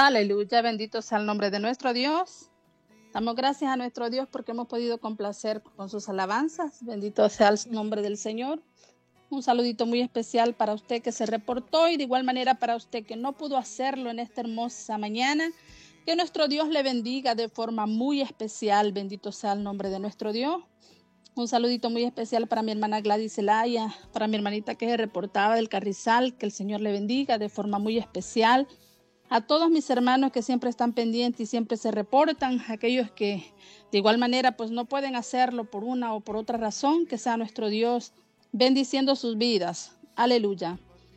Aleluya, bendito sea el nombre de nuestro Dios. Damos gracias a nuestro Dios porque hemos podido complacer con sus alabanzas. Bendito sea el nombre del Señor. Un saludito muy especial para usted que se reportó y de igual manera para usted que no pudo hacerlo en esta hermosa mañana. Que nuestro Dios le bendiga de forma muy especial. Bendito sea el nombre de nuestro Dios. Un saludito muy especial para mi hermana Gladys Zelaya, para mi hermanita que se reportaba del Carrizal. Que el Señor le bendiga de forma muy especial. A todos mis hermanos que siempre están pendientes y siempre se reportan, aquellos que de igual manera pues no pueden hacerlo por una o por otra razón, que sea nuestro Dios bendiciendo sus vidas. Aleluya.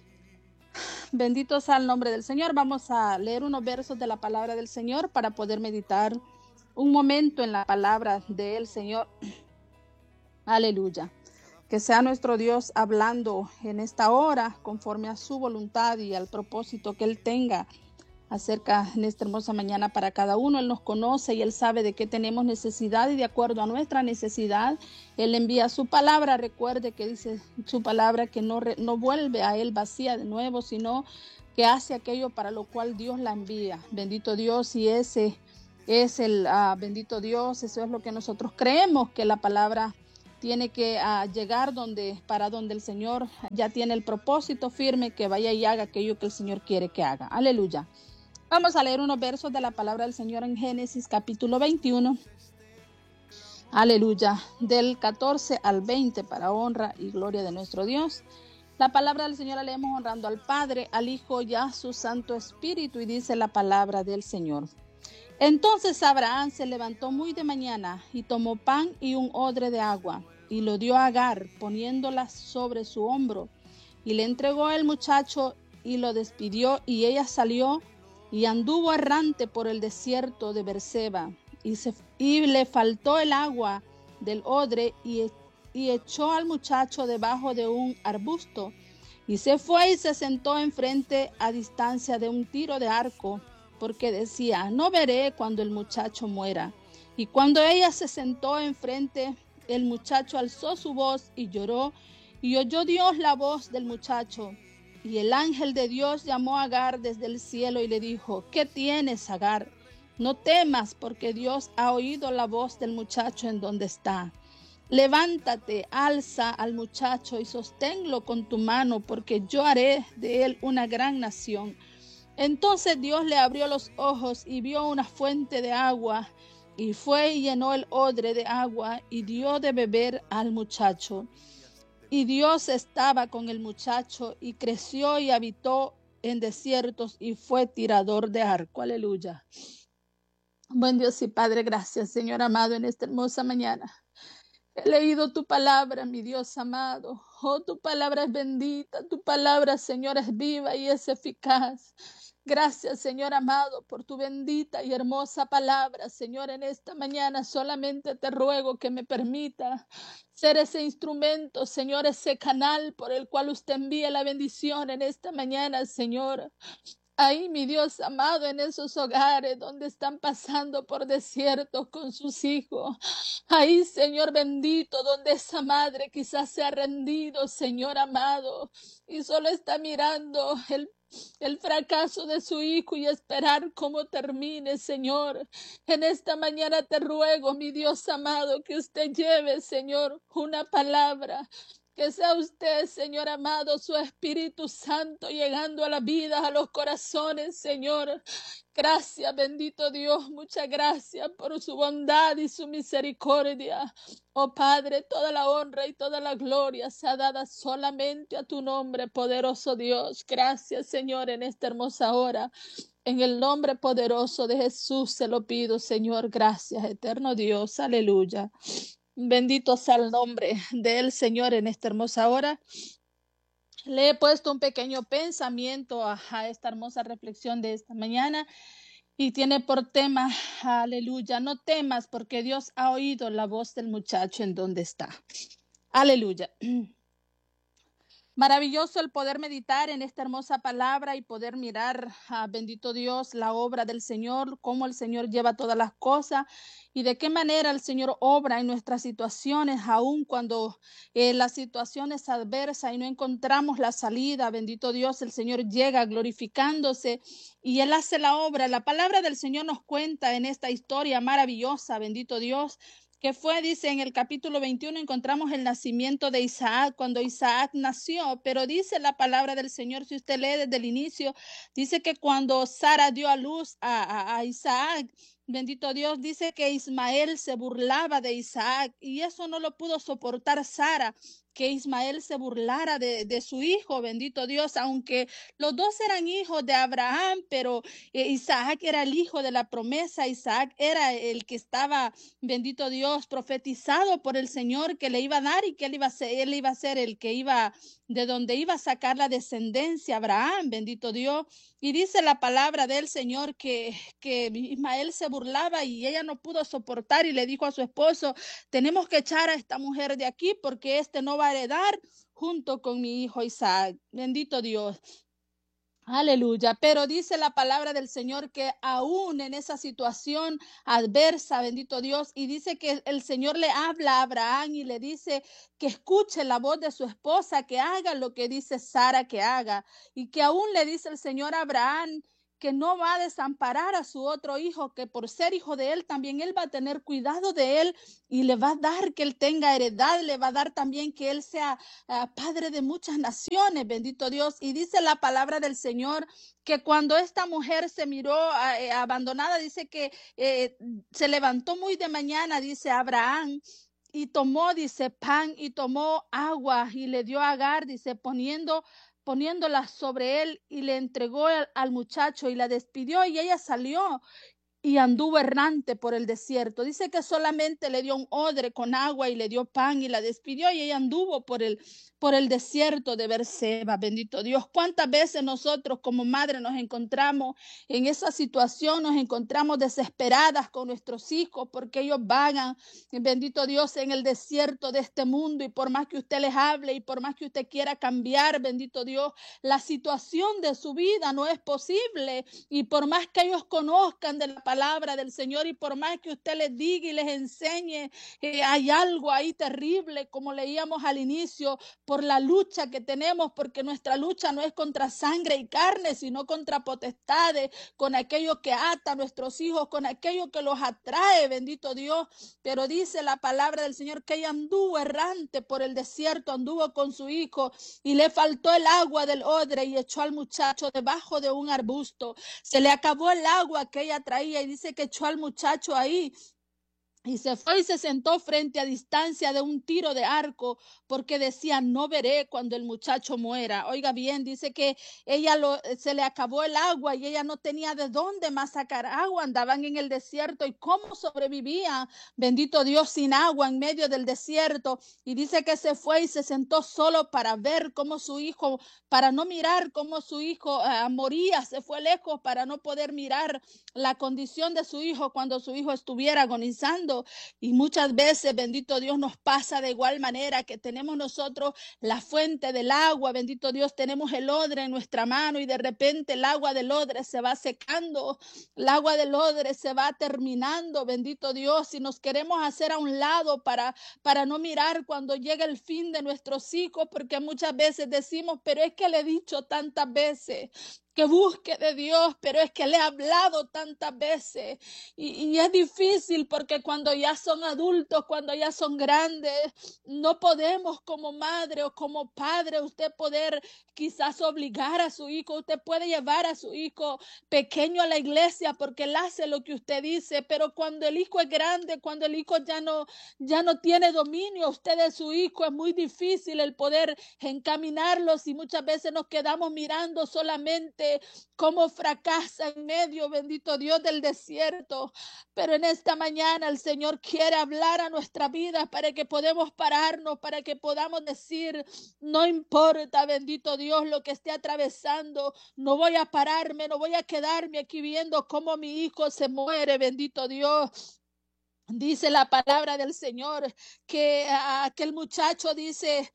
Bendito sea el nombre del Señor. Vamos a leer unos versos de la palabra del Señor para poder meditar un momento en la palabra del Señor. Aleluya. Que sea nuestro Dios hablando en esta hora conforme a su voluntad y al propósito que Él tenga acerca en esta hermosa mañana para cada uno. Él nos conoce y Él sabe de qué tenemos necesidad y de acuerdo a nuestra necesidad, Él envía su palabra. Recuerde que dice su palabra que no vuelve a Él vacía de nuevo, sino que hace aquello para lo cual Dios la envía. Bendito Dios, y ese es el bendito Dios, eso es lo que nosotros creemos, que la palabra tiene que llegar para donde el Señor ya tiene el propósito firme, que vaya y haga aquello que el Señor quiere que haga. Aleluya. Vamos a leer unos versos de la palabra del Señor en Génesis capítulo 21. Aleluya. Del 14 al 20 para honra y gloria de nuestro Dios. La palabra del Señor la leemos honrando al Padre, al Hijo y a su Santo Espíritu, y dice la palabra del Señor. Entonces Abraham se levantó muy de mañana y tomó pan y un odre de agua y lo dio a Agar, poniéndola sobre su hombro, y le entregó el muchacho y lo despidió, y ella salió y anduvo errante por el desierto de Berseba, y le faltó el agua del odre, y echó al muchacho debajo de un arbusto, y se fue y se sentó enfrente a distancia de un tiro de arco, porque decía: no veré cuando el muchacho muera. Y cuando ella se sentó enfrente, el muchacho alzó su voz y lloró, y oyó Dios la voz del muchacho. Y el ángel de Dios llamó a Agar desde el cielo y le dijo: ¿qué tienes, Agar? No temas, porque Dios ha oído la voz del muchacho en donde está. Levántate, alza al muchacho y sosténlo con tu mano, porque yo haré de él una gran nación. Entonces Dios le abrió los ojos y vio una fuente de agua, y fue y llenó el odre de agua y dio de beber al muchacho. Y Dios estaba con el muchacho, y creció y habitó en desiertos y fue tirador de arco. Aleluya. Buen Dios y Padre, gracias, Señor amado, en esta hermosa mañana. He leído tu palabra, mi Dios amado. Oh, tu palabra es bendita, tu palabra, Señor, es viva y es eficaz. Gracias, Señor amado, por tu bendita y hermosa palabra. Señor, en esta mañana solamente te ruego que me permita ser ese instrumento, Señor, ese canal por el cual usted envíe la bendición en esta mañana, Señor. Ahí, mi Dios amado, en esos hogares donde están pasando por desiertos con sus hijos. Ahí, Señor bendito, donde esa madre quizás se ha rendido, Señor amado, y solo está mirando el fracaso de su hijo y esperar cómo termine, Señor. En esta mañana te ruego, mi Dios amado, que usted lleve, Señor, una palabra. Que sea usted, Señor amado, su Espíritu Santo llegando a las vidas, a los corazones, Señor. Gracias, bendito Dios, muchas gracias por su bondad y su misericordia. Oh Padre, toda la honra y toda la gloria sea dada solamente a tu nombre, poderoso Dios. Gracias, Señor, en esta hermosa hora. En el nombre poderoso de Jesús se lo pido, Señor. Gracias, eterno Dios. Aleluya. Bendito sea el nombre del Señor en esta hermosa hora. Le he puesto un pequeño pensamiento a esta hermosa reflexión de esta mañana y tiene por tema, aleluya, no temas porque Dios ha oído la voz del muchacho en donde está. Aleluya. Maravilloso el poder meditar en esta hermosa palabra y poder mirar, bendito Dios, la obra del Señor, cómo el Señor lleva todas las cosas y de qué manera el Señor obra en nuestras situaciones, aun cuando la situación es adversa y no encontramos la salida. Bendito Dios, el Señor llega glorificándose y Él hace la obra. La palabra del Señor nos cuenta en esta historia maravillosa, bendito Dios, que fue, dice, en el capítulo 21 encontramos el nacimiento de Isaac, cuando Isaac nació, pero dice la palabra del Señor, si usted lee desde el inicio, dice que cuando Sara dio a luz a Isaac, bendito Dios, dice que Ismael se burlaba de Isaac y eso no lo pudo soportar Sara, que Ismael se burlara de su hijo, bendito Dios, aunque los dos eran hijos de Abraham, pero Isaac era el hijo de la promesa, Isaac era el que estaba, bendito Dios, profetizado por el Señor que le iba a dar y que él iba a ser el que iba, de donde iba a sacar la descendencia, Abraham, bendito Dios. Y dice la palabra del Señor que Ismael se burlaba y ella no pudo soportar y le dijo a su esposo, tenemos que echar a esta mujer de aquí porque este no va a heredar junto con mi hijo Isaac. Bendito Dios. Aleluya, pero dice la palabra del Señor que aún en esa situación adversa, bendito Dios, y dice que el Señor le habla a Abraham y le dice que escuche la voz de su esposa, que haga lo que dice Sara que haga, y que aún le dice el Señor a Abraham que no va a desamparar a su otro hijo, que por ser hijo de él también él va a tener cuidado de él y le va a dar que él tenga heredad, le va a dar también que él sea padre de muchas naciones, bendito Dios. Y dice la palabra del Señor que cuando esta mujer se miró abandonada, dice que se levantó muy de mañana, dice Abraham, y tomó, dice, pan y tomó agua y le dio a Agar, dice, poniéndola sobre él y le entregó al muchacho y la despidió y ella salió y anduvo errante por el desierto. Dice que solamente le dio un odre con agua y le dio pan y la despidió y ella anduvo por el desierto de Berseba. Bendito Dios. ¿Cuántas veces nosotros como madre nos encontramos en esa situación? Nos encontramos desesperadas con nuestros hijos porque ellos vagan, bendito Dios, en el desierto de este mundo y por más que usted les hable y por más que usted quiera cambiar, bendito Dios, la situación de su vida no es posible y por más que ellos conozcan de la palabra del Señor y por más que usted les diga y les enseñe, hay algo ahí terrible, como leíamos al inicio, por la lucha que tenemos, porque nuestra lucha no es contra sangre y carne, sino contra potestades, con aquello que ata a nuestros hijos, con aquello que los atrae, bendito Dios. Pero dice la palabra del Señor que ella anduvo errante por el desierto, anduvo con su hijo y le faltó el agua del odre y echó al muchacho debajo de un arbusto. Se le acabó el agua que ella traía y dice que echó al muchacho ahí. Y se fue y se sentó frente a distancia de un tiro de arco porque decía, no veré cuando el muchacho muera. Oiga bien, dice que se le acabó el agua y ella no tenía de dónde más sacar agua. Andaban en el desierto y cómo sobrevivía, bendito Dios, sin agua en medio del desierto. Y dice que se fue y se sentó solo para ver cómo su hijo, para no mirar cómo su hijo moría. Se fue lejos para no poder mirar la condición de su hijo cuando su hijo estuviera agonizando. Y muchas veces, bendito Dios, nos pasa de igual manera que tenemos nosotros la fuente del agua, bendito Dios, tenemos el odre en nuestra mano y de repente el agua del odre se va secando, el agua del odre se va terminando, bendito Dios, y nos queremos hacer a un lado para no mirar cuando llega el fin de nuestros hijos, porque muchas veces decimos, pero es que le he dicho tantas veces que busque de Dios, pero es que le he hablado tantas veces y es difícil porque cuando ya son adultos, cuando ya son grandes, no podemos como madre o como padre usted poder quizás obligar a su hijo, usted puede llevar a su hijo pequeño a la iglesia porque él hace lo que usted dice, pero cuando el hijo es grande, cuando el hijo ya no tiene dominio usted de su hijo, es muy difícil el poder encaminarlos y muchas veces nos quedamos mirando solamente cómo fracasa en medio, bendito Dios, del desierto. Pero en esta mañana el Señor quiere hablar a nuestra vida para que podamos pararnos, para que podamos decir, no importa, bendito Dios, lo que esté atravesando, no voy a pararme, no voy a quedarme aquí viendo cómo mi hijo se muere, bendito Dios. Dice la palabra del Señor que aquel muchacho dice,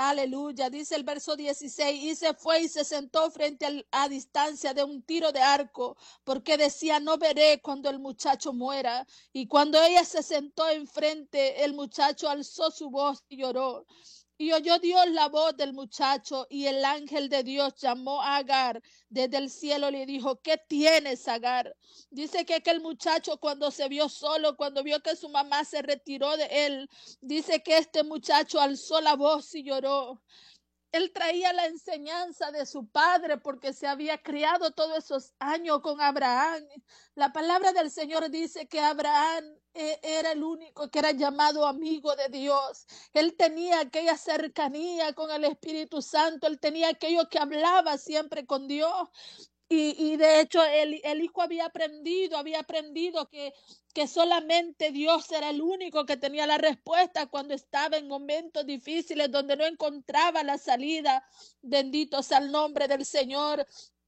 Aleluya, dice el verso 16, y se fue y se sentó frente a distancia de un tiro de arco, porque decía, no veré cuando el muchacho muera. Y cuando ella se sentó enfrente, el muchacho alzó su voz y lloró. Y oyó Dios la voz del muchacho, y el ángel de Dios llamó a Agar desde el cielo y le dijo, ¿qué tienes, Agar? Dice que aquel muchacho cuando se vio solo, cuando vio que su mamá se retiró de él, dice que este muchacho alzó la voz y lloró. Él traía la enseñanza de su padre porque se había criado todos esos años con Abraham. La palabra del Señor dice que Abraham era el único que era llamado amigo de Dios. Él tenía aquella cercanía con el Espíritu Santo. Él tenía aquello que hablaba siempre con Dios. Y de hecho el hijo había aprendido que solamente Dios era el único que tenía la respuesta cuando estaba en momentos difíciles donde no encontraba la salida. Bendito sea el nombre del Señor.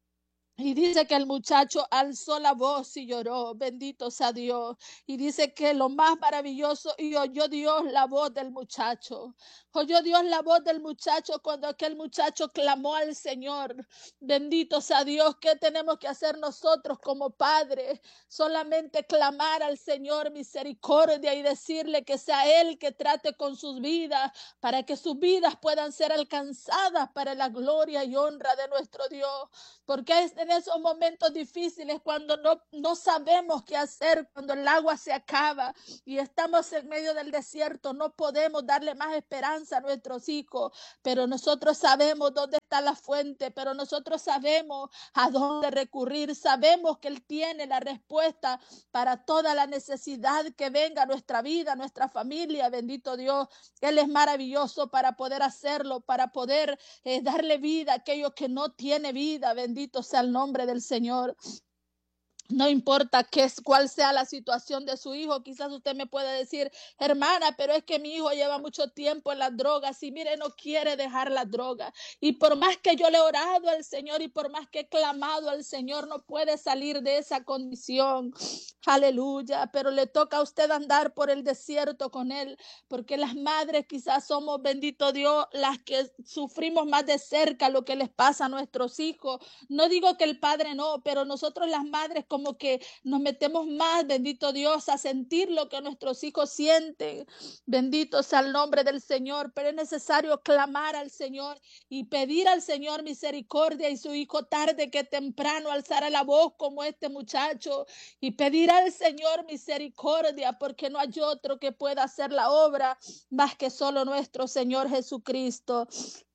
Y dice que el muchacho alzó la voz y lloró, bendito sea Dios. Y dice que lo más maravilloso, y oyó Dios la voz del muchacho. Oyó Dios la voz del muchacho cuando aquel muchacho clamó al Señor. Bendito sea Dios. ¿Qué tenemos que hacer nosotros como padres? Solamente clamar al Señor misericordia y decirle que sea Él que trate con sus vidas, para que sus vidas puedan ser alcanzadas para la gloria y honra de nuestro Dios. Porque es en esos momentos difíciles cuando no sabemos qué hacer, cuando el agua se acaba y estamos en medio del desierto, no podemos darle más esperanza a nuestros hijos, pero nosotros sabemos dónde está la fuente, pero nosotros sabemos a dónde recurrir, sabemos que Él tiene la respuesta para toda la necesidad que venga a nuestra vida, a nuestra familia, bendito Dios. Él es maravilloso para poder hacerlo, para poder darle vida a aquellos que no tiene vida. Bendito sea el nombre del Señor. No importa cuál sea la situación de su hijo. Quizás usted me puede decir, hermana, pero es que mi hijo lleva mucho tiempo en las drogas y mire, no quiere dejar las drogas. Y por más que yo le he orado al Señor y por más que he clamado al Señor, no puede salir de esa condición. Aleluya. Pero le toca a usted andar por el desierto con él, porque las madres quizás somos, bendito Dios, las que sufrimos más de cerca lo que les pasa a nuestros hijos. No digo que el padre no, pero nosotros las madres como que nos metemos más, bendito Dios, a sentir lo que nuestros hijos sienten. Bendito sea el nombre del Señor, pero es necesario clamar al Señor y pedir al Señor misericordia, y su hijo tarde que temprano alzará la voz como este muchacho y pedir al Señor misericordia, porque no hay otro que pueda hacer la obra más que solo nuestro Señor Jesucristo.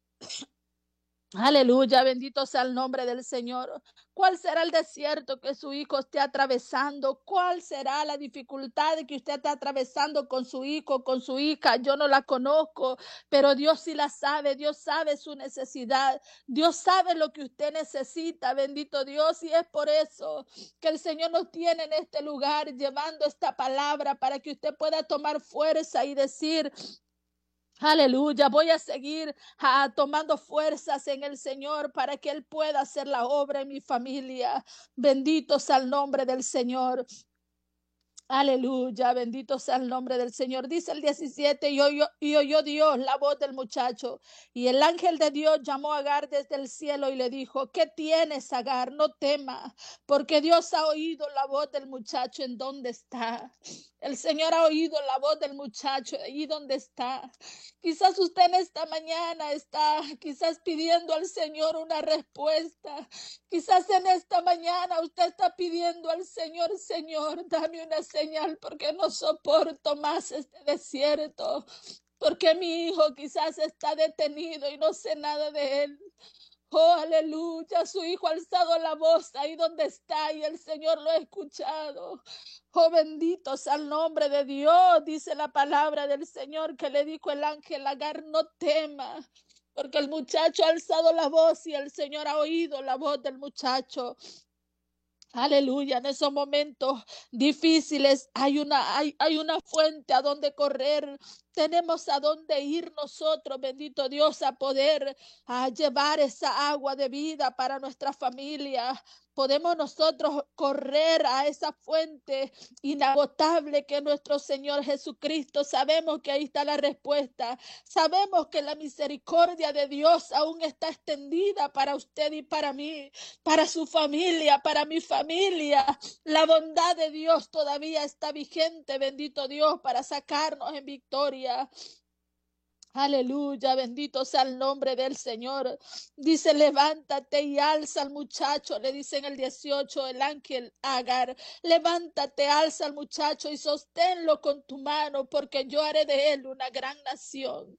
Aleluya, bendito sea el nombre del Señor. ¿Cuál será el desierto que su hijo esté atravesando? ¿Cuál será la dificultad que usted está atravesando con su hijo, con su hija? Yo no la conozco, pero Dios sí la sabe. Dios sabe su necesidad. Dios sabe lo que usted necesita, bendito Dios. Y es por eso que el Señor nos tiene en este lugar llevando esta palabra para que usted pueda tomar fuerza y decir: aleluya, voy a seguir tomando fuerzas en el Señor para que Él pueda hacer la obra en mi familia. Bendito sea el nombre del Señor. Aleluya, bendito sea el nombre del Señor. Dice el 17, y oyó Dios la voz del muchacho. Y el ángel de Dios llamó a Agar desde el cielo y le dijo: ¿qué tienes, Agar? No temas, porque Dios ha oído la voz del muchacho en donde está. El Señor ha oído la voz del muchacho ahí donde está. Quizás usted en esta mañana está quizás pidiendo al Señor una respuesta. Quizás en esta mañana usted está pidiendo al Señor: Señor, dame una señal porque no soporto más este desierto, porque mi hijo quizás está detenido y no sé nada de él. Oh, aleluya, su hijo ha alzado la voz ahí donde está y el Señor lo ha escuchado. Oh, bendito sea el nombre de Dios. Dice la palabra del Señor que le dijo el ángel a Agar: no tema, porque el muchacho ha alzado la voz y el Señor ha oído la voz del muchacho. Aleluya, en esos momentos difíciles hay una fuente a donde correr. Tenemos a dónde ir nosotros, bendito Dios, a poder llevar esa agua de vida para nuestra familia. Podemos nosotros correr a esa fuente inagotable que es nuestro Señor Jesucristo. Sabemos que ahí está la respuesta. Sabemos que la misericordia de Dios aún está extendida para usted y para mí, para su familia, para mi familia. La bondad de Dios todavía está vigente, bendito Dios, para sacarnos en victoria. Aleluya, bendito sea el nombre del Señor. Dice, levántate y alza al muchacho, le dice en el 18 el ángel Agar, levántate, alza al muchacho y sosténlo con tu mano, porque yo haré de él una gran nación.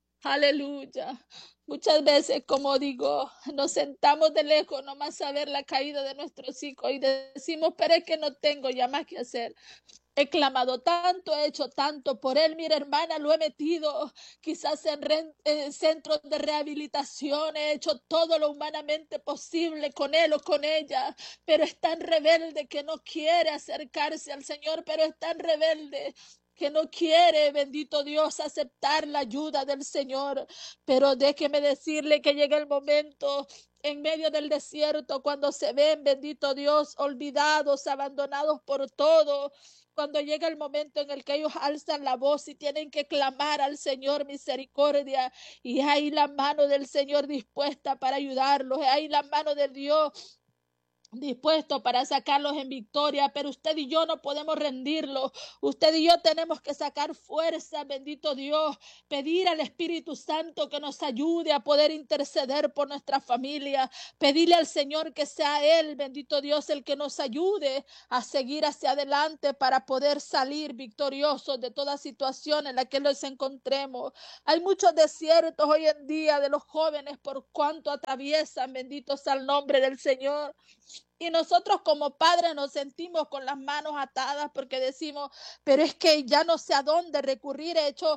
Aleluya. Muchas veces, como digo, nos sentamos de lejos nomás a ver la caída de nuestros hijos y decimos, pero es que no tengo ya más que hacer. He clamado tanto, he hecho tanto por él. Mira, hermana, lo he metido quizás en centros de rehabilitación. He hecho todo lo humanamente posible con él o con ella. Pero es tan rebelde que no quiere acercarse al Señor. Pero es tan rebelde que no quiere, bendito Dios, aceptar la ayuda del Señor. Pero déjeme decirle que llega el momento en medio del desierto, cuando se ven, bendito Dios, olvidados, abandonados por todo, cuando llega el momento en el que ellos alzan la voz y tienen que clamar al Señor misericordia, y hay la mano del Señor dispuesta para ayudarlos, hay la mano de Dios dispuesto para sacarlos en victoria, pero usted y yo no podemos rendirlos. Usted y yo tenemos que sacar fuerza, bendito Dios, pedir al Espíritu Santo que nos ayude a poder interceder por nuestra familia, pedirle al Señor que sea Él, bendito Dios, el que nos ayude a seguir hacia adelante para poder salir victoriosos de toda situación en la que nos encontremos. Hay muchos desiertos hoy en día de los jóvenes por cuanto atraviesan, bendito sea el nombre del Señor. Y nosotros como padres nos sentimos con las manos atadas porque decimos, pero es que ya no sé a dónde recurrir, he hecho,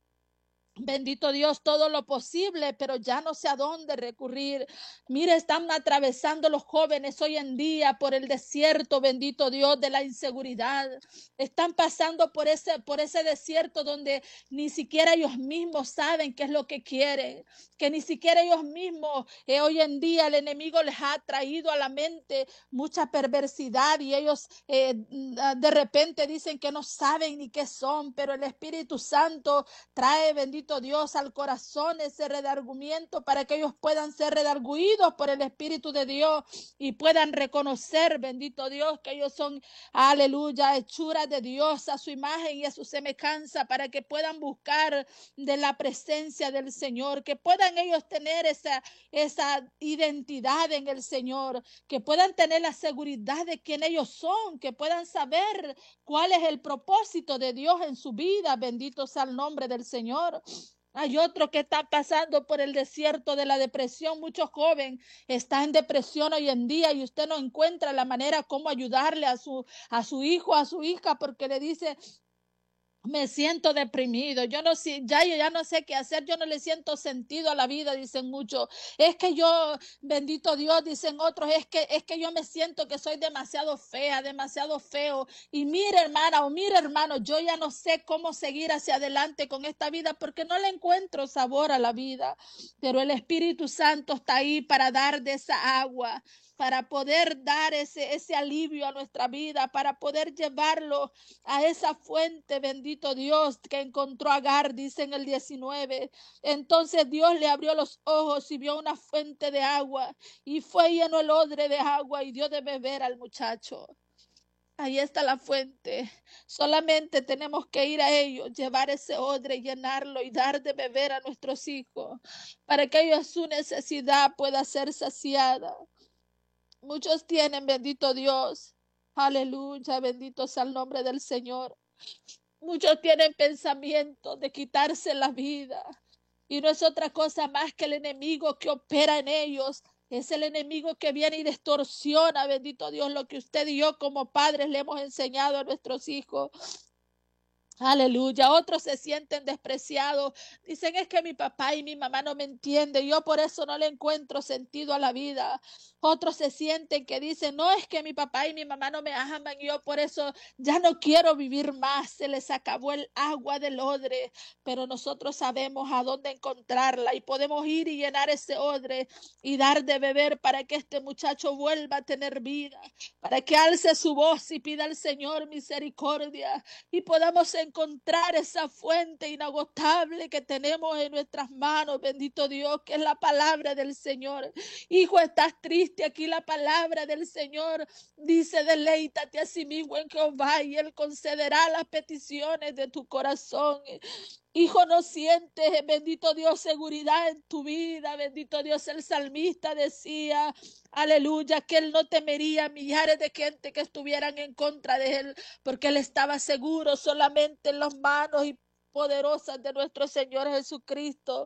bendito Dios, todo lo posible, pero ya no sé a dónde recurrir. Mire, están atravesando los jóvenes hoy en día por el desierto, bendito Dios, de la inseguridad. Están pasando por ese desierto donde ni siquiera ellos mismos saben qué es lo que quieren, que ni siquiera ellos mismos, hoy en día el enemigo les ha traído a la mente mucha perversidad y ellos de repente dicen que no saben ni qué son, pero el Espíritu Santo trae, bendito Dios, al corazón ese redargüimiento para que ellos puedan ser redarguidos por el Espíritu de Dios y puedan reconocer, bendito Dios, que ellos son, aleluya, hechuras de Dios a su imagen y a su semejanza, para que puedan buscar de la presencia del Señor, que puedan ellos tener esa identidad en el Señor, que puedan tener la seguridad de quién ellos son, que puedan saber cuál es el propósito de Dios en su vida. Bendito sea el nombre del Señor. Hay otro que está pasando por el desierto de la depresión. Muchos jóvenes están en depresión hoy en día y usted no encuentra la manera cómo ayudarle a su hijo, a su hija, porque le dice, me siento deprimido, yo ya no sé qué hacer, yo no le siento sentido a la vida, dicen muchos. Es que yo, bendito Dios, dicen otros, es que yo me siento que soy demasiado fea, demasiado feo. Y mire, hermana, o mire, hermano, yo ya no sé cómo seguir hacia adelante con esta vida porque no le encuentro sabor a la vida. Pero el Espíritu Santo está ahí para dar de esa agua, para poder dar ese alivio a nuestra vida, para poder llevarlo a esa fuente, bendito Dios, que encontró Agar, dice en el 19. Entonces Dios le abrió los ojos y vio una fuente de agua y fue lleno el odre de agua y dio de beber al muchacho. Ahí está la fuente. Solamente tenemos que ir a ellos, llevar ese odre, llenarlo y dar de beber a nuestros hijos para que ellos su necesidad pueda ser saciada. Muchos tienen, bendito Dios, aleluya, bendito sea el nombre del Señor. Muchos tienen pensamientos de quitarse la vida y no es otra cosa más que el enemigo que opera en ellos. Es el enemigo que viene y distorsiona, bendito Dios, lo que usted y yo como padres le hemos enseñado a nuestros hijos. Aleluya. Otros se sienten despreciados. Dicen, es que mi papá y mi mamá no me entienden. Yo por eso no le encuentro sentido a la vida. Otros se sienten que dicen, no, es que mi papá y mi mamá no me aman. Y yo por eso ya no quiero vivir más. Se les acabó el agua del odre. Pero nosotros sabemos a dónde encontrarla y podemos ir y llenar ese odre y dar de beber para que este muchacho vuelva a tener vida, para que alce su voz y pida al Señor misericordia y podamos encontrar esa fuente inagotable que tenemos en nuestras manos, bendito Dios, que es la palabra del Señor. Hijo, estás triste, aquí la palabra del Señor dice, deleítate a sí mismo en Jehová y Él concederá las peticiones de tu corazón. Hijo, no sientes, bendito Dios, seguridad en tu vida. Bendito Dios, el salmista decía, aleluya, que él no temería millares de gente que estuvieran en contra de él, porque él estaba seguro solamente en las manos y poderosas de nuestro Señor Jesucristo.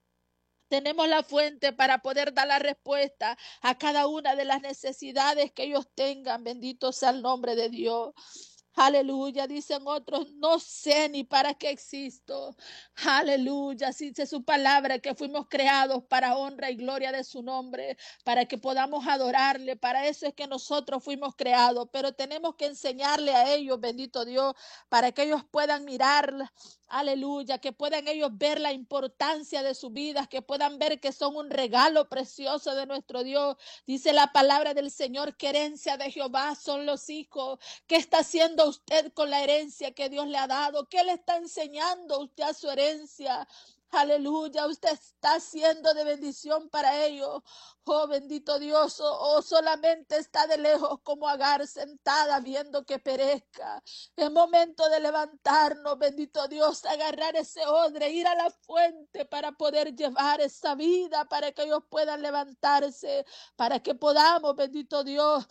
Tenemos la fuente para poder dar la respuesta a cada una de las necesidades que ellos tengan. Bendito sea el nombre de Dios. Aleluya, dicen otros, no sé ni para qué existo. Aleluya, dice su palabra que fuimos creados para honra y gloria de su nombre, para que podamos adorarle. Para eso es que nosotros fuimos creados, pero tenemos que enseñarle a ellos, bendito Dios, para que ellos puedan mirar. Aleluya, que puedan ellos ver la importancia de sus vidas, que puedan ver que son un regalo precioso de nuestro Dios. Dice la palabra del Señor que herencia de Jehová son los hijos. ¿Qué está haciendo usted con la herencia que Dios le ha dado? ¿Qué le está enseñando usted a su herencia? Aleluya, usted está siendo de bendición para ellos. Oh, bendito Dios, o solamente está de lejos como Agar sentada viendo que perezca. Es momento de levantarnos, bendito Dios, agarrar ese odre, ir a la fuente para poder llevar esa vida, para que ellos puedan levantarse, para que podamos, bendito Dios,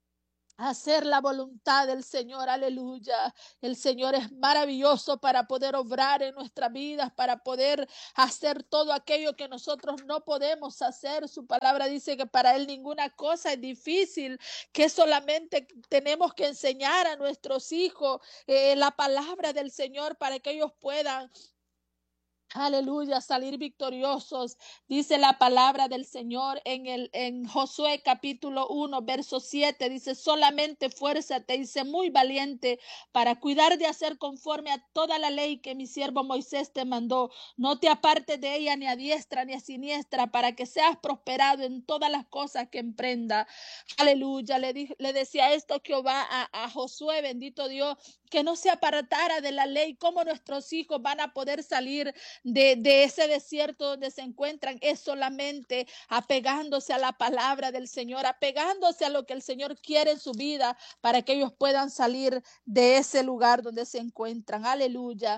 hacer la voluntad del Señor, aleluya. El Señor es maravilloso para poder obrar en nuestras vidas, para poder hacer todo aquello que nosotros no podemos hacer. Su palabra dice que para Él ninguna cosa es difícil, que solamente tenemos que enseñar a nuestros hijos la palabra del Señor para que ellos puedan, aleluya, salir victoriosos. Dice la palabra del Señor en Josué capítulo 1, verso 7. Dice, solamente fuérzate y sé muy valiente para cuidar de hacer conforme a toda la ley que mi siervo Moisés te mandó. No te apartes de ella ni a diestra ni a siniestra para que seas prosperado en todas las cosas que emprenda. Aleluya. Le decía esto Jehová a Josué, bendito Dios, que no se apartara de la ley. ¿Cómo nuestros hijos van a poder salir de ese desierto donde se encuentran? Es solamente apegándose a la palabra del Señor, apegándose a lo que el Señor quiere en su vida para que ellos puedan salir de ese lugar donde se encuentran. Aleluya.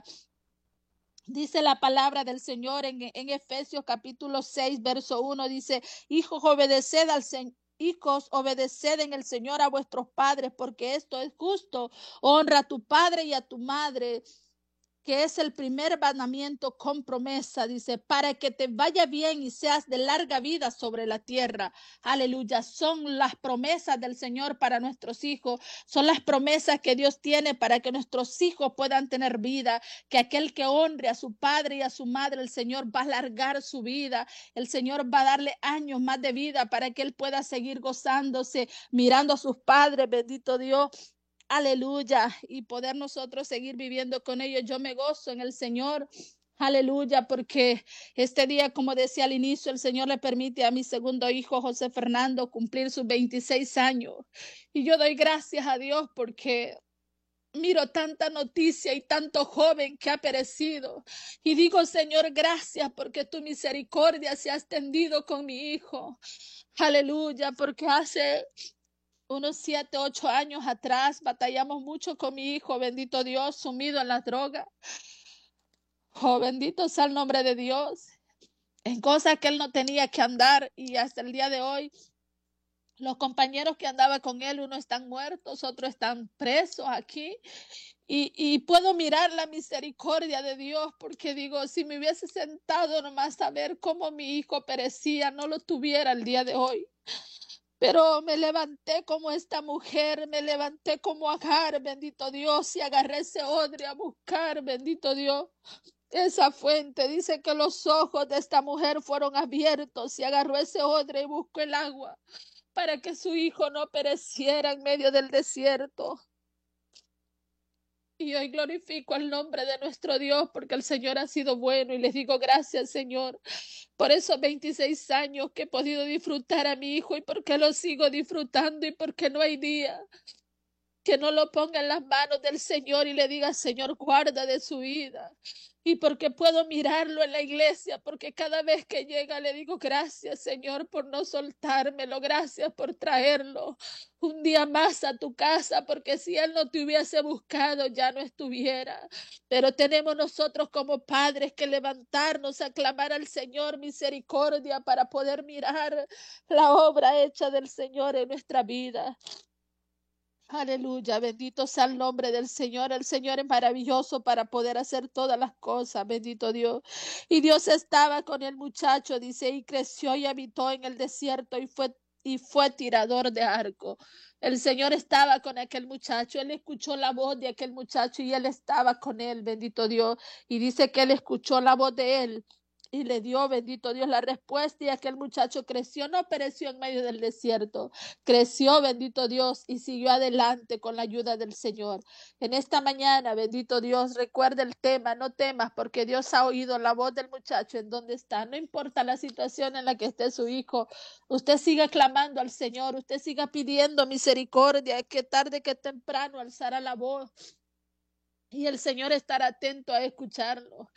Dice la palabra del Señor en Efesios capítulo 6, verso 1, dice, hijos, obedeced al Señor. Hijos, obedeced en el Señor a vuestros padres, porque esto es justo. Honra a tu padre y a tu madre, que es el primer mandamiento con promesa, dice, para que te vaya bien y seas de larga vida sobre la tierra. Aleluya, son las promesas del Señor para nuestros hijos, son las promesas que Dios tiene para que nuestros hijos puedan tener vida, que aquel que honre a su padre y a su madre, el Señor va a alargar su vida, el Señor va a darle años más de vida para que él pueda seguir gozándose, mirando a sus padres, bendito Dios. Aleluya, y poder nosotros seguir viviendo con ellos. Yo me gozo en el Señor. Aleluya, porque este día, como decía al inicio, el Señor le permite a mi segundo hijo, José Fernando, cumplir sus 26 años. Y yo doy gracias a Dios porque miro tanta noticia y tanto joven que ha perecido. Y digo, Señor, gracias porque tu misericordia se ha extendido con mi hijo. Aleluya, porque hace unos 7, 8 años atrás batallamos mucho con mi hijo, bendito Dios, sumido en la droga. Oh, bendito sea el nombre de Dios, en cosas que él no tenía que andar, y hasta el día de hoy los compañeros que andaban con él, unos están muertos, otros están presos aquí, y puedo mirar la misericordia de Dios, porque digo, si me hubiese sentado nomás a ver cómo mi hijo perecía, no lo tuviera el día de hoy. Pero me levanté como esta mujer, me levanté como Agar, bendito Dios, y agarré ese odre a buscar, bendito Dios. Esa fuente dice que los ojos de esta mujer fueron abiertos y agarró ese odre y buscó el agua para que su hijo no pereciera en medio del desierto. Y hoy glorifico el nombre de nuestro Dios porque el Señor ha sido bueno y les digo gracias, Señor, por esos 26 años que he podido disfrutar a mi hijo y porque lo sigo disfrutando y porque no hay día que no lo ponga en las manos del Señor y le diga, Señor, guarda de su vida. Y porque puedo mirarlo en la iglesia, porque cada vez que llega le digo, gracias, Señor, por no soltármelo, gracias por traerlo un día más a tu casa, porque si Él no te hubiese buscado, ya no estuviera. Pero tenemos nosotros como padres que levantarnos a clamar al Señor misericordia para poder mirar la obra hecha del Señor en nuestra vida. Aleluya, bendito sea el nombre del Señor. El Señor es maravilloso para poder hacer todas las cosas, bendito Dios. Y Dios estaba con el muchacho, dice, y creció y habitó en el desierto y fue tirador de arco. El Señor estaba con aquel muchacho, él escuchó la voz de aquel muchacho y él estaba con él, bendito Dios. Y dice que él escuchó la voz de él y le dio, bendito Dios, la respuesta y aquel muchacho creció, no pereció en medio del desierto. Creció, bendito Dios, y siguió adelante con la ayuda del Señor. En esta mañana, bendito Dios, recuerda el tema, no temas, porque Dios ha oído la voz del muchacho en donde está. No importa la situación en la que esté su hijo, usted siga clamando al Señor, usted siga pidiendo misericordia, que tarde que temprano alzará la voz. Y el Señor estará atento a escucharlo.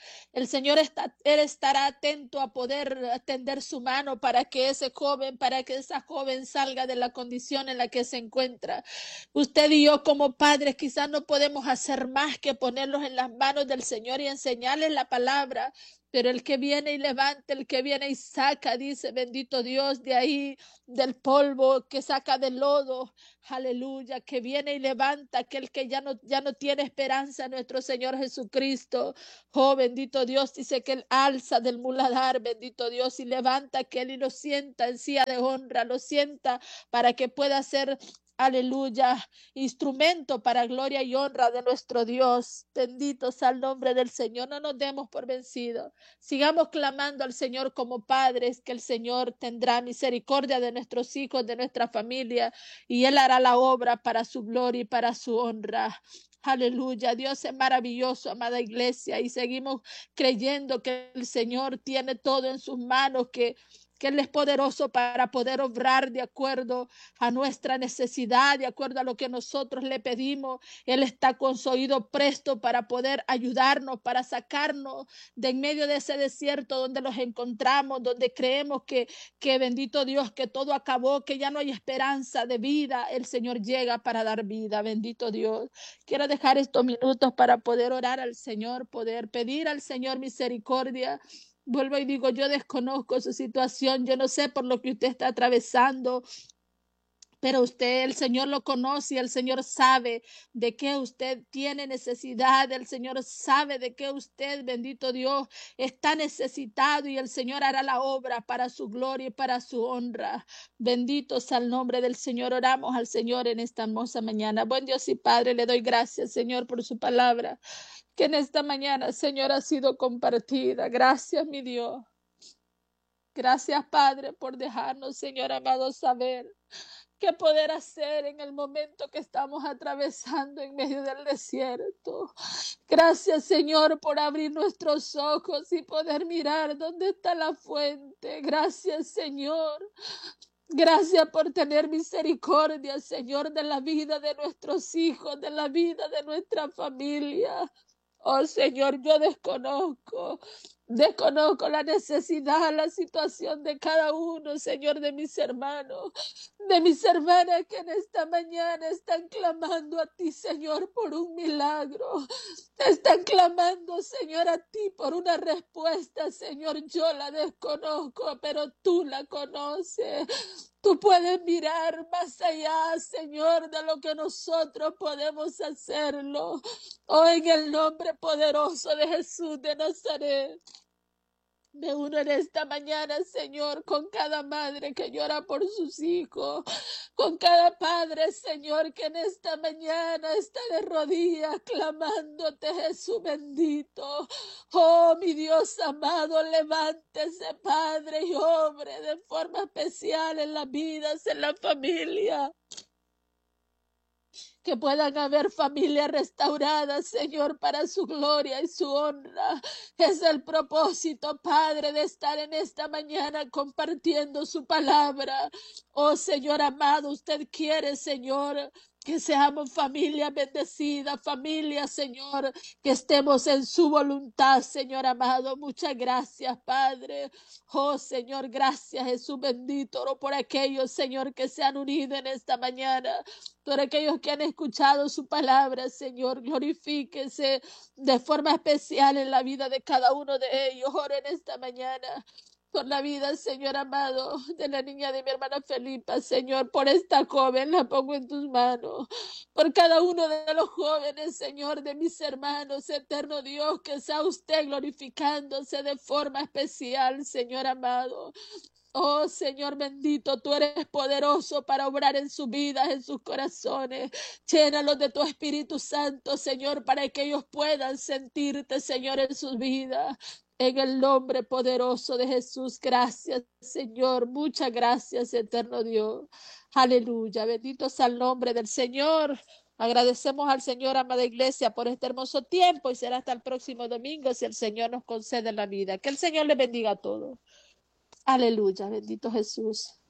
Él estará atento a poder tender su mano para que para que esa joven salga de la condición en la que se encuentra. Usted y yo como padres quizás no podemos hacer más que ponerlos en las manos del Señor y enseñarles la palabra. Pero el que viene y levanta, el que viene y saca, dice, bendito Dios, de ahí, del polvo, que saca del lodo, aleluya, que viene y levanta aquel que ya no tiene esperanza, nuestro Señor Jesucristo. Oh, bendito Dios, dice que él alza del muladar, bendito Dios, y levanta aquel y lo sienta en silla de honra, lo sienta para que pueda ser, aleluya, instrumento para gloria y honra de nuestro Dios. Bendito sea el nombre del Señor. No nos demos por vencidos. Sigamos clamando al Señor como padres, que el Señor tendrá misericordia de nuestros hijos, de nuestra familia, y Él hará la obra para su gloria y para su honra. Aleluya, Dios es maravilloso, amada iglesia, y seguimos creyendo que el Señor tiene todo en sus manos, que Él es poderoso para poder obrar de acuerdo a nuestra necesidad, de acuerdo a lo que nosotros le pedimos. Él está con su oído presto para poder ayudarnos, para sacarnos de en medio de ese desierto donde nos encontramos, donde creemos que bendito Dios, que todo acabó, que ya no hay esperanza de vida. El Señor llega para dar vida, bendito Dios. Quiero dejar estos minutos para poder orar al Señor, poder pedir al Señor misericordia. Vuelvo y digo, yo desconozco su situación, yo no sé por lo que usted está atravesando, pero usted, el Señor lo conoce y el Señor sabe de qué usted tiene necesidad. El Señor sabe de qué usted, bendito Dios, está necesitado y el Señor hará la obra para su gloria y para su honra. Bendito sea el nombre del Señor. Oramos al Señor en esta hermosa mañana. Buen Dios y Padre, le doy gracias, Señor, por su palabra, que en esta mañana, Señor, ha sido compartida. Gracias, mi Dios. Gracias, Padre, por dejarnos, Señor amado, saber qué poder hacer en el momento que estamos atravesando en medio del desierto. Gracias, Señor, por abrir nuestros ojos y poder mirar dónde está la fuente. Gracias, Señor. Gracias por tener misericordia, Señor, de la vida de nuestros hijos, de la vida de nuestra familia. Oh Señor, yo desconozco la necesidad, la situación de cada uno, Señor, de mis hermanos, de mis hermanas que en esta mañana están clamando a ti, Señor, por un milagro. Están clamando, Señor, a ti por una respuesta, Señor. Yo la desconozco, pero tú la conoces. Tú puedes mirar más allá, Señor, de lo que nosotros podemos hacerlo. Oh, en el nombre poderoso de Jesús de Nazaret. Me uno en esta mañana, Señor, con cada madre que llora por sus hijos, con cada padre, Señor, que en esta mañana está de rodillas clamándote, Jesús bendito. Oh, mi Dios amado, levántese, Padre y hombre, de forma especial en las vidas, en la familia. Que puedan haber familias restauradas, Señor, para su gloria y su honra. Es el propósito, Padre, de estar en esta mañana compartiendo su palabra. Oh, Señor amado, usted quiere, Señor, que seamos familia bendecida, familia, Señor, que estemos en su voluntad, Señor amado. Muchas gracias, Padre. Oh, Señor, gracias, Jesús bendito. Oro por aquellos, Señor, que se han unido en esta mañana. Por aquellos que han escuchado su palabra, Señor, glorifíquese de forma especial en la vida de cada uno de ellos. Oro en esta mañana por la vida, Señor amado, de la niña de mi hermana Felipa, Señor, por esta joven, la pongo en tus manos, por cada uno de los jóvenes, Señor, de mis hermanos, eterno Dios, que sea usted glorificándose de forma especial, Señor amado. Oh Señor bendito, tú eres poderoso para obrar en sus vidas, en sus corazones. Llénalos de tu Espíritu Santo, Señor, para que ellos puedan sentirte, Señor, en sus vidas. En el nombre poderoso de Jesús, gracias, Señor. Muchas gracias, eterno Dios. Aleluya. Bendito sea el nombre del Señor. Agradecemos al Señor, amada iglesia, por este hermoso tiempo y será hasta el próximo domingo si el Señor nos concede la vida. Que el Señor le bendiga a todos. Aleluya, bendito Jesús.